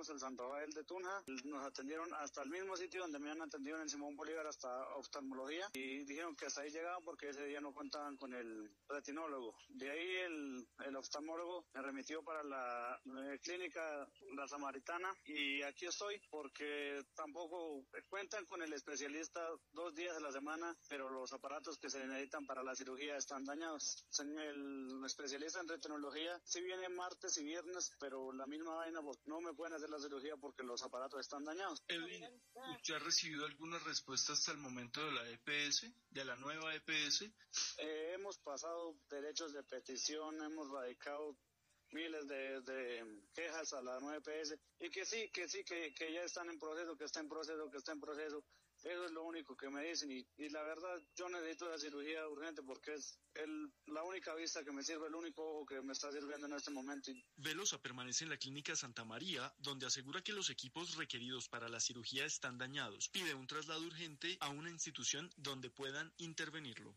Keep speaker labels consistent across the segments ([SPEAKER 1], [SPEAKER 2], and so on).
[SPEAKER 1] llegamos al Santa Rafael de Tunja, nos atendieron hasta el mismo sitio donde me han atendido en el Simón Bolívar, hasta oftalmología, y dijeron que hasta ahí llegaban porque ese día no contaban con el retinólogo. De ahí el oftalmólogo me remitió para la clínica La Samaritana, y aquí estoy porque tampoco cuentan con el especialista 2 días a la semana, pero los aparatos que se necesitan para la cirugía están dañados. El especialista en retinología sí viene martes y viernes, pero la misma vaina, pues no me pueden hacer la cirugía porque los aparatos están dañados.
[SPEAKER 2] Edwin, ¿usted ha recibido alguna respuesta hasta el momento de la EPS, de la nueva EPS?
[SPEAKER 1] Hemos pasado derechos de petición, hemos radicado miles de quejas a la nueva EPS, y que ya están en proceso, que está en proceso. Eso es lo único que me dicen, y la verdad yo necesito la cirugía urgente porque es la única vista que me sirve, el único ojo que me está sirviendo en este momento.
[SPEAKER 3] Velosa permanece en la clínica Santa María, donde asegura que los equipos requeridos para la cirugía están dañados. Pide un traslado urgente a una institución donde puedan intervenirlo.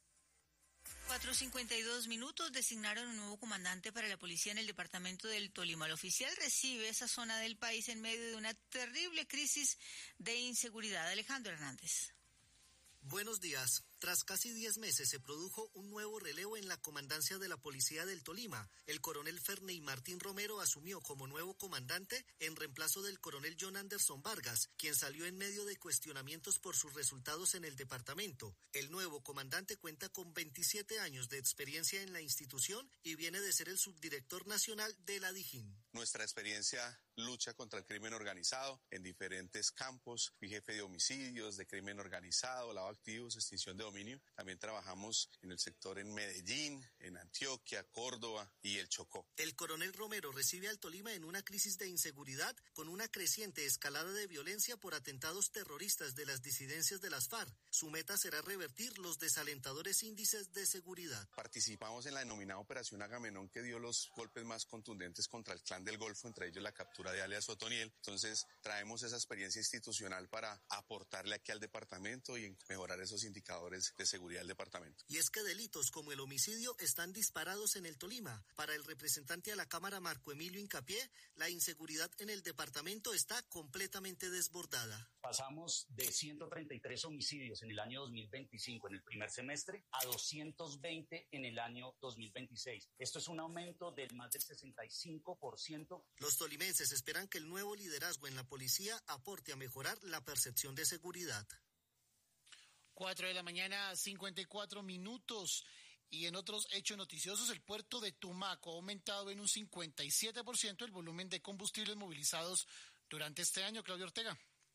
[SPEAKER 4] 4:52, designaron un nuevo comandante para la policía en el departamento del Tolima. El oficial recibe esa zona del país en medio de una terrible crisis de inseguridad. Alejandro Hernández.
[SPEAKER 5] Buenos días. Tras casi 10 meses se produjo un nuevo relevo en la comandancia de la Policía del Tolima. El coronel Ferney Martín Romero asumió como nuevo comandante en reemplazo del coronel John Anderson Vargas, quien salió en medio de cuestionamientos por sus resultados en el departamento. El nuevo comandante cuenta con 27 años de experiencia en la institución y viene de ser el subdirector nacional de la DIJÍN.
[SPEAKER 6] Nuestra experiencia lucha contra el crimen organizado en diferentes campos. Fui jefe de homicidios, de crimen organizado, lavado de activos, extinción de dominio. También trabajamos en el sector en Medellín, en Antioquia, Córdoba y el Chocó.
[SPEAKER 5] El coronel Romero recibe al Tolima en una crisis de inseguridad con una creciente escalada de violencia por atentados terroristas de las disidencias de las FARC. Su meta será revertir los desalentadores índices de seguridad.
[SPEAKER 6] Participamos en la denominada Operación Agamenón, que dio los golpes más contundentes contra el Clan del Golfo, entre ellos la captura de alias Otoniel. Entonces traemos esa experiencia institucional para aportarle aquí al departamento y mejorar esos indicadores de seguridad del departamento.
[SPEAKER 5] Y es que delitos como el homicidio están disparados en el Tolima. Para el representante a la Cámara, Marco Emilio Hincapié, la inseguridad en el departamento está completamente desbordada.
[SPEAKER 7] Pasamos de 133 homicidios en el año 2025, en el primer semestre, a 220 en el año 2026. Esto es un aumento del más del 65%.
[SPEAKER 5] Los tolimenses esperan que el nuevo liderazgo en la policía aporte a mejorar la percepción de seguridad.
[SPEAKER 8] 4:54 a.m. Y en otros hechos noticiosos, el puerto de Tumaco ha aumentado en un 57% el volumen de combustibles movilizados durante este año. Claudio Ortega.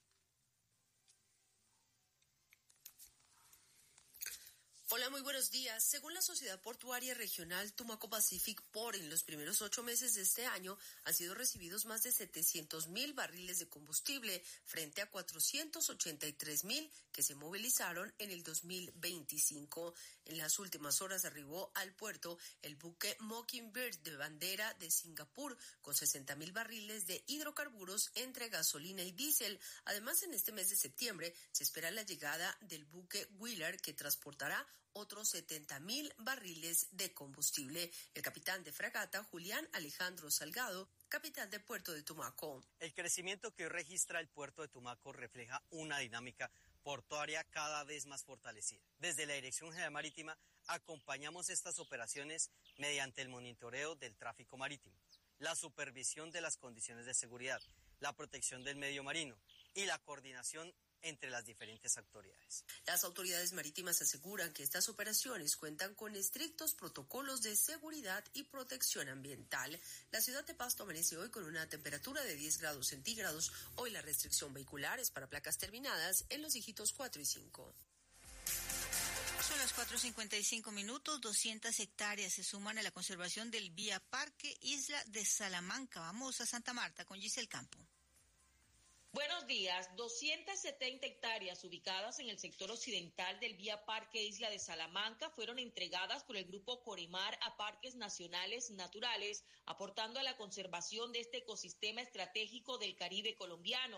[SPEAKER 9] Hola, muy buenos días. Según la Sociedad Portuaria Regional Tumaco Pacific Port, en los primeros 8 meses de este año han sido recibidos más de 700,000 barriles de combustible frente a 483,000 que se movilizaron en el 2025. En las últimas horas arribó al puerto el buque Mockingbird de bandera de Singapur con 60,000 barriles de hidrocarburos entre gasolina y diésel. Además, en este mes de septiembre se espera la llegada del buque Wheeler, que transportará otros 70,000 barriles de combustible. El capitán de fragata, Julián Alejandro Salgado, capitán de Puerto de Tumaco.
[SPEAKER 10] El crecimiento que hoy registra el Puerto de Tumaco refleja una dinámica portuaria cada vez más fortalecida. Desde la Dirección General Marítima acompañamos estas operaciones mediante el monitoreo del tráfico marítimo, la supervisión de las condiciones de seguridad, la protección del medio marino y la coordinación entre las diferentes autoridades.
[SPEAKER 9] Las autoridades marítimas aseguran que estas operaciones cuentan con estrictos protocolos de seguridad y protección ambiental. La ciudad de Pasto amanece hoy con una temperatura de 10 grados centígrados. Hoy la restricción vehicular es para placas terminadas en los dígitos 4 y 5.
[SPEAKER 4] Son las 4:55, 200 hectáreas se suman a la conservación del Vía Parque Isla de Salamanca. Vamos a Santa Marta con Giselle Campo.
[SPEAKER 11] Buenos días. 270 hectáreas ubicadas en el sector occidental del Vía Parque Isla de Salamanca fueron entregadas por el grupo Coremar a parques nacionales naturales, aportando a la conservación de este ecosistema estratégico del Caribe colombiano.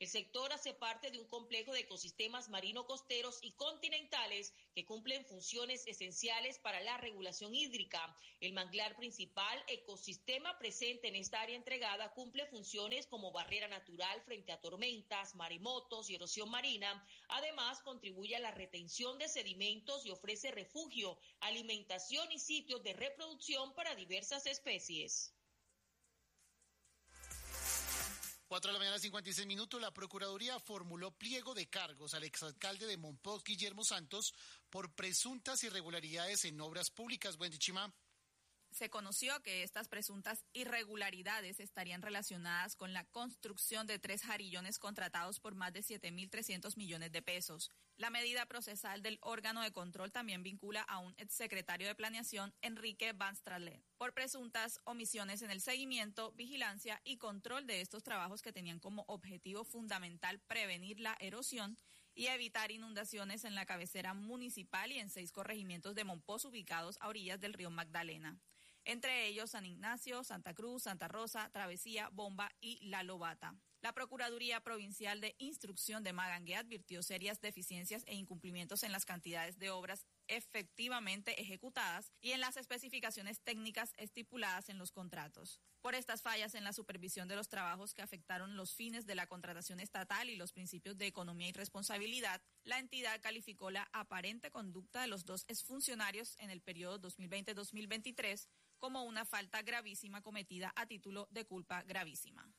[SPEAKER 11] El sector hace parte de un complejo de ecosistemas marino-costeros y continentales que cumplen funciones esenciales para la regulación hídrica. El manglar principal, ecosistema presente en esta área entregada, cumple funciones como barrera natural frente a tormentas, maremotos y erosión marina. Además, contribuye a la retención de sedimentos y ofrece refugio, alimentación y sitios de reproducción para diversas especies.
[SPEAKER 8] 4:56 a.m. La Procuraduría formuló pliego de cargos al exalcalde de Mompox, Guillermo Santos, por presuntas irregularidades en obras públicas. Wendy Chima.
[SPEAKER 12] Se conoció que estas presuntas irregularidades estarían relacionadas con la construcción de 3 jarillones contratados por más de 7.300 millones de pesos. La medida procesal del órgano de control también vincula a un exsecretario de Planeación, Enrique Van Stralen, por presuntas omisiones en el seguimiento, vigilancia y control de estos trabajos que tenían como objetivo fundamental prevenir la erosión y evitar inundaciones en la cabecera municipal y en 6 corregimientos de Mompox ubicados a orillas del río Magdalena. Entre ellos San Ignacio, Santa Cruz, Santa Rosa, Travesía, Bomba y La Lobata. La Procuraduría Provincial de Instrucción de Magangué advirtió serias deficiencias e incumplimientos en las cantidades de obras efectivamente ejecutadas y en las especificaciones técnicas estipuladas en los contratos. Por estas fallas en la supervisión de los trabajos que afectaron los fines de la contratación estatal y los principios de economía y responsabilidad, la entidad calificó la aparente conducta de los 2 exfuncionarios en el periodo 2020-2023 como una falta gravísima cometida a título de culpa gravísima.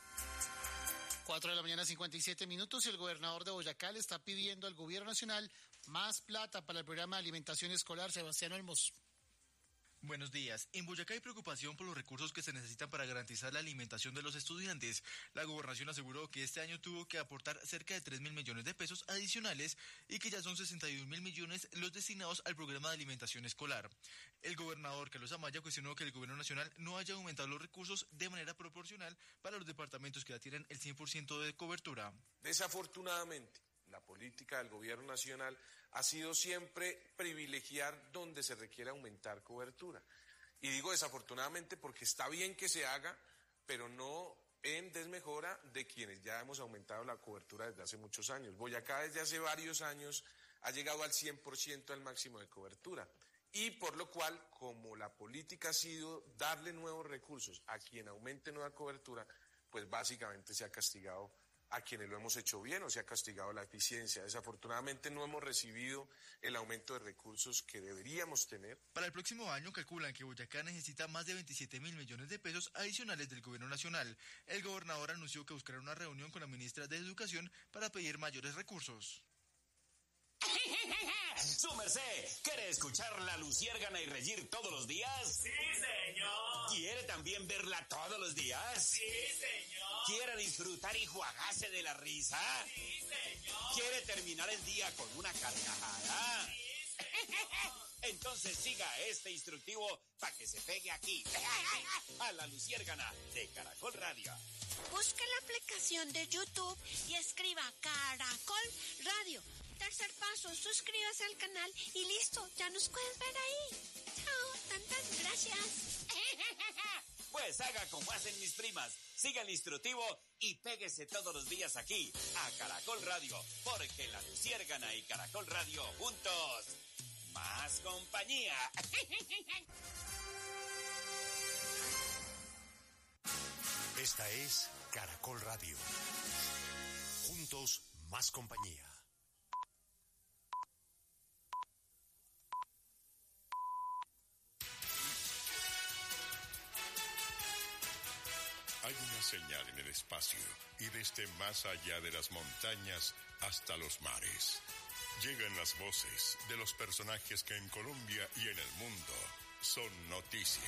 [SPEAKER 8] 4:57 a.m. y el gobernador de Boyacá le está pidiendo al gobierno nacional más plata para el programa de alimentación escolar. Sebastián Olmos.
[SPEAKER 13] Buenos días. En Boyacá hay preocupación por los recursos que se necesitan para garantizar la alimentación de los estudiantes. La gobernación aseguró que este año tuvo que aportar cerca de 3.000 millones de pesos adicionales y que ya son 61.000 millones los destinados al programa de alimentación escolar. El gobernador Carlos Amaya cuestionó que el gobierno nacional no haya aumentado los recursos de manera proporcional para los departamentos que ya tienen el 100% de cobertura.
[SPEAKER 14] Desafortunadamente, la política del gobierno nacional ha sido siempre privilegiar donde se requiere aumentar cobertura. Y digo desafortunadamente porque está bien que se haga, pero no en desmejora de quienes ya hemos aumentado la cobertura desde hace muchos años. Boyacá desde hace varios años ha llegado al 100% al máximo de cobertura. Y por lo cual, como la política ha sido darle nuevos recursos a quien aumente nueva cobertura, pues básicamente se ha castigado a quienes lo hemos hecho bien o se ha castigado la eficiencia. Desafortunadamente no hemos recibido el aumento de recursos que deberíamos tener.
[SPEAKER 13] Para el próximo año calculan que Boyacá necesita más de 27.000 millones de pesos adicionales del gobierno nacional. El gobernador anunció que buscará una reunión con la ministra de Educación para pedir mayores recursos.
[SPEAKER 15] ¡Su merced! ¿Quiere escuchar la Luciérgana y reír todos los días?
[SPEAKER 16] ¡Sí, señor!
[SPEAKER 15] ¿Quiere también verla todos los días?
[SPEAKER 16] ¡Sí, señor!
[SPEAKER 15] ¿Quiere disfrutar y juagarse de la risa?
[SPEAKER 16] ¡Sí, señor!
[SPEAKER 15] ¿Quiere terminar el día con una carcajada?
[SPEAKER 16] ¡Sí, señor!
[SPEAKER 15] Entonces siga este instructivo para que se pegue aquí, a la Luciérgana de Caracol Radio.
[SPEAKER 17] Busque la aplicación de YouTube y escriba Caracol Radio. Tercer paso, suscríbase al canal y listo, ya nos puedes ver ahí. Chao, tantas gracias.
[SPEAKER 15] Pues haga como hacen mis primas, siga el instructivo y péguese todos los días aquí, a Caracol Radio, porque la Luciérgana y Caracol Radio juntos, más compañía.
[SPEAKER 18] Esta es Caracol Radio. Juntos, más compañía.
[SPEAKER 19] Hay una señal en el espacio y desde más allá de las montañas hasta los mares. Llegan las voces de los personajes que en Colombia y en el mundo son noticia.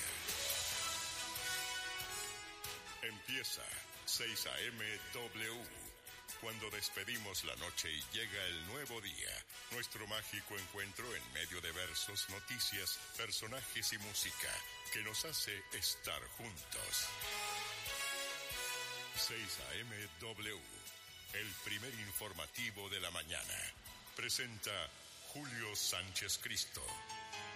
[SPEAKER 19] Empieza 6 a.m. W. Cuando despedimos la noche y llega el nuevo día, nuestro mágico encuentro en medio de versos, noticias, personajes y música que nos hace estar juntos. 6 a.m. W, el primer informativo de la mañana. Presenta Julio Sánchez Cristo.